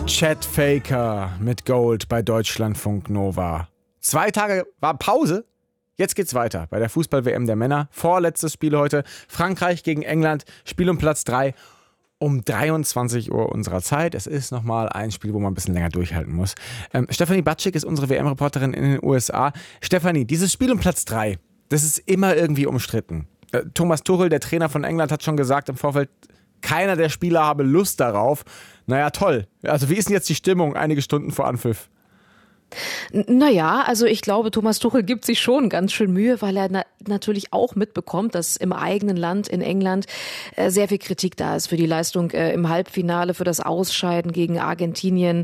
Chet Faker mit Gold bei Deutschlandfunk Nova. 2 Tage war Pause. Jetzt geht's weiter bei der Fußball-WM der Männer. Vorletztes Spiel heute. Frankreich gegen England. Spiel um Platz 3 um 23 Uhr unserer Zeit. Es ist nochmal ein Spiel, wo man ein bisschen länger durchhalten muss. Stefanie Batschik ist unsere WM-Reporterin in den USA. Stefanie, dieses Spiel um Platz 3, das ist immer irgendwie umstritten. Thomas Tuchel, der Trainer von England, hat schon gesagt im Vorfeld, keiner der Spieler habe Lust darauf. Naja, toll. Also wie ist denn jetzt die Stimmung einige Stunden vor Anpfiff? Naja, also ich glaube, Thomas Tuchel gibt sich schon ganz schön Mühe, weil er natürlich auch mitbekommt, dass im eigenen Land, in England, sehr viel Kritik da ist für die Leistung im Halbfinale, für das Ausscheiden gegen Argentinien.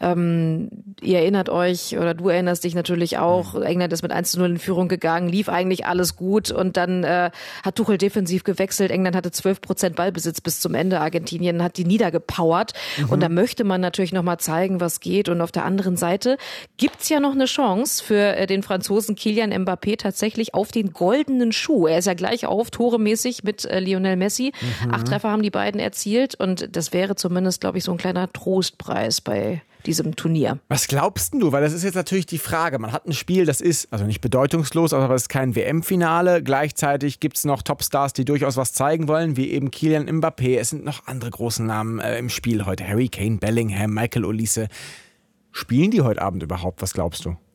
Ihr erinnert euch, oder du erinnerst dich natürlich auch, England ist mit 1:0 in Führung gegangen, lief eigentlich alles gut und dann hat Tuchel defensiv gewechselt. England hatte 12% Ballbesitz bis zum Ende. Argentinien hat die niedergepowert und da möchte man natürlich nochmal zeigen, was geht. Und auf der anderen Seite gibt's ja noch eine Chance für den Franzosen Kylian Mbappé tatsächlich auf den goldenen Schuh. Er ist ja gleich auf, toremäßig mit Lionel Messi. 8 Treffer haben die beiden erzielt und das wäre zumindest, glaube ich, so ein kleiner Trostpreis bei diesem Turnier. Was glaubst du? Weil das ist jetzt natürlich die Frage. Man hat ein Spiel, das ist also nicht bedeutungslos, aber es ist kein WM-Finale. Gleichzeitig gibt es noch Topstars, die durchaus was zeigen wollen, wie eben Kylian Mbappé. Es sind noch andere große Namen im Spiel heute. Harry Kane, Bellingham, Michael Olise. Spielen die heute Abend überhaupt? Was glaubst du?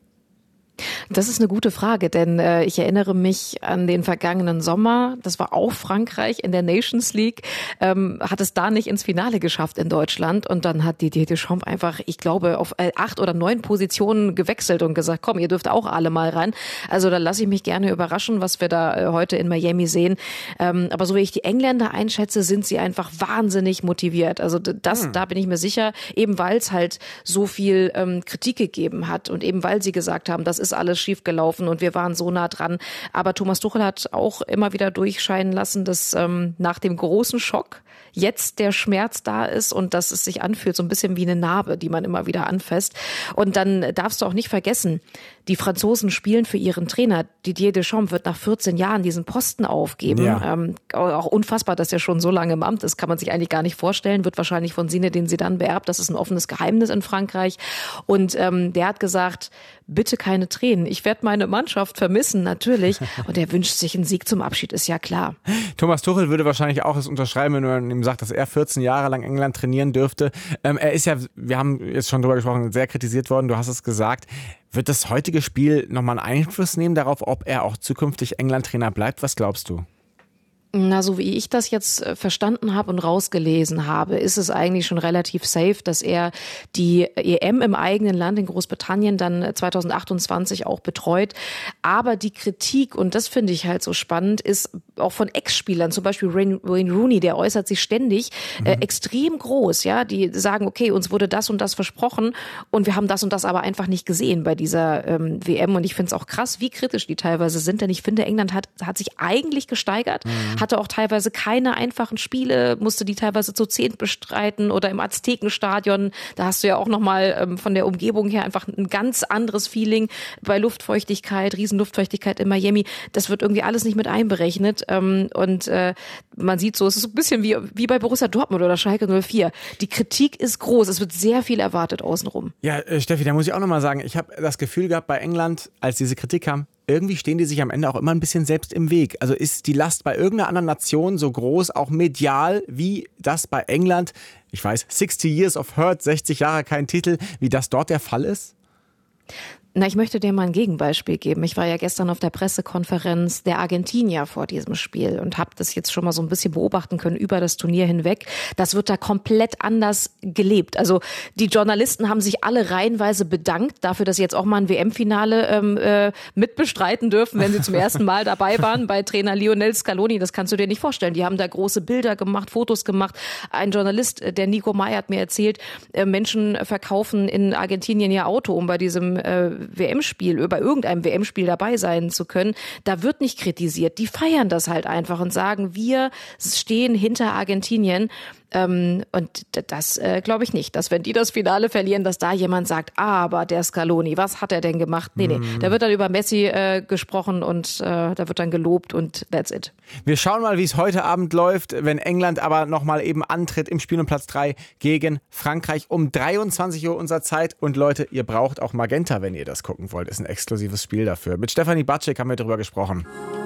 Das ist eine gute Frage, denn ich erinnere mich an den vergangenen Sommer. Das war auch Frankreich in der Nations League. Hat es da nicht ins Finale geschafft in Deutschland. Und dann hat Didier Deschamps einfach, ich glaube, auf 8 oder 9 Positionen gewechselt und gesagt, komm, ihr dürft auch alle mal ran. Also da lasse ich mich gerne überraschen, was wir da heute in Miami sehen. Aber so wie ich die Engländer einschätze, sind sie einfach wahnsinnig motiviert. Also da bin ich mir sicher, eben weil es halt so viel Kritik gegeben hat und eben weil sie gesagt haben, das ist alles schiefgelaufen und wir waren so nah dran. Aber Thomas Tuchel hat auch immer wieder durchscheinen lassen, dass nach dem großen Schock jetzt der Schmerz da ist und dass es sich anfühlt, so ein bisschen wie eine Narbe, die man immer wieder anfasst. Und dann darfst du auch nicht vergessen, die Franzosen spielen für ihren Trainer. Didier Deschamps wird nach 14 Jahren diesen Posten aufgeben. Ja. Auch unfassbar, dass er schon so lange im Amt ist, kann man sich eigentlich gar nicht vorstellen. Wird wahrscheinlich von Zinedine Zidane beerbt. Das ist ein offenes Geheimnis in Frankreich. Und der hat gesagt, bitte keine Tränen. Ich werde meine Mannschaft vermissen, natürlich. Und er wünscht sich einen Sieg zum Abschied, ist ja klar. Thomas Tuchel würde wahrscheinlich auch es unterschreiben, wenn man ihm sagt, dass er 14 Jahre lang England trainieren dürfte. Er ist ja, wir haben jetzt schon drüber gesprochen, sehr kritisiert worden, du hast es gesagt. Wird das heutige Spiel nochmal einen Einfluss nehmen darauf, ob er auch zukünftig England-Trainer bleibt? Was glaubst du? Na, so wie ich das jetzt verstanden habe und rausgelesen habe, ist es eigentlich schon relativ safe, dass er die EM im eigenen Land in Großbritannien dann 2028 auch betreut. Aber die Kritik, und das finde ich halt so spannend, ist auch von Ex-Spielern, zum Beispiel Wayne Rooney, der äußert sich ständig, extrem groß. Ja, die sagen, okay, uns wurde das und das versprochen und wir haben das und das aber einfach nicht gesehen bei dieser WM. Und ich finde es auch krass, wie kritisch die teilweise sind, denn ich finde, England hat sich eigentlich gesteigert. Hatte auch teilweise keine einfachen Spiele, musste die teilweise zu 10 bestreiten oder im Aztekenstadion. Da hast du ja auch nochmal von der Umgebung her einfach ein ganz anderes Feeling bei Luftfeuchtigkeit, Riesenluftfeuchtigkeit in Miami. Das wird irgendwie alles nicht mit einberechnet. Und man sieht so, es ist so ein bisschen wie bei Borussia Dortmund oder Schalke 04. Die Kritik ist groß. Es wird sehr viel erwartet außenrum. Ja, Steffi, da muss ich auch nochmal sagen, ich habe das Gefühl gehabt bei England, als diese Kritik kam, irgendwie stehen die sich am Ende auch immer ein bisschen selbst im Weg. Also ist die Last bei irgendeiner anderen Nation so groß, auch medial, wie das bei England, ich weiß, 60 Years of Hurt, 60 Jahre kein Titel, wie das dort der Fall ist? Na, ich möchte dir mal ein Gegenbeispiel geben. Ich war ja gestern auf der Pressekonferenz der Argentinier vor diesem Spiel und habe das jetzt schon mal so ein bisschen beobachten können über das Turnier hinweg. Das wird da komplett anders gelebt. Also die Journalisten haben sich alle reihenweise bedankt dafür, dass sie jetzt auch mal ein WM-Finale mitbestreiten dürfen, wenn sie zum ersten Mal dabei waren bei Trainer Lionel Scaloni. Das kannst du dir nicht vorstellen. Die haben da große Bilder gemacht, Fotos gemacht. Ein Journalist, der Nico Meyer, hat mir erzählt, Menschen verkaufen in Argentinien ihr Auto, um bei diesem WM-Spiel, bei irgendeinem WM-Spiel dabei sein zu können. Da wird nicht kritisiert. Die feiern das halt einfach und sagen, wir stehen hinter Argentinien. Und das glaube ich nicht, dass wenn die das Finale verlieren, dass da jemand sagt, aber der Scaloni, was hat er denn gemacht? Nee, da wird dann über Messi gesprochen und da wird dann gelobt und that's it. Wir schauen mal, wie es heute Abend läuft, wenn England aber nochmal eben antritt im Spiel um Platz 3 gegen Frankreich um 23 Uhr unserer Zeit. Und Leute, ihr braucht auch Magenta, wenn ihr das gucken wollt. Ist ein exklusives Spiel dafür. Mit Stefanie Batschek haben wir darüber gesprochen.